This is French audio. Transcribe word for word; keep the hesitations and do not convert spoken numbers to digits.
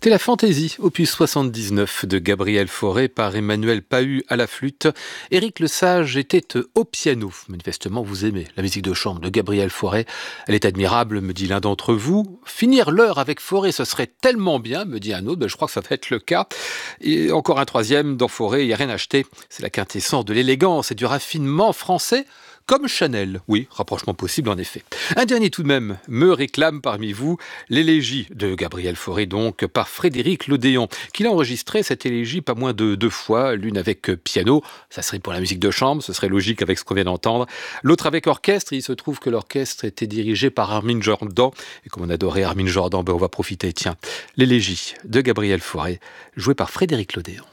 C'était la fantaisie, opus soixante-dix-neuf de Gabriel Fauré par Emmanuel Pahud à la flûte. Éric Lesage était au piano. Manifestement, vous aimez la musique de chambre de Gabriel Fauré. Elle est admirable, me dit l'un d'entre vous. Finir l'heure avec Fauré, ce serait tellement bien, me dit un autre. Ben, je crois que ça va être le cas. Et encore un troisième, dans Fauré, il n'y a rien à acheter. C'est la quintessence de l'élégance et du raffinement français. Comme Chanel, oui, rapprochement possible en effet. Un dernier tout de même me réclame parmi vous l'élégie de Gabriel Fauré, donc par Frédéric Lodéon, qu'il a enregistré cette élégie pas moins de deux fois, l'une avec piano, ça serait pour la musique de chambre, ce serait logique avec ce qu'on vient d'entendre, l'autre avec orchestre. Il se trouve que l'orchestre était dirigé par Armin Jordan, et comme on adorait Armin Jordan, ben on va profiter, tiens, l'élégie de Gabriel Fauré, jouée par Frédéric Lodéon.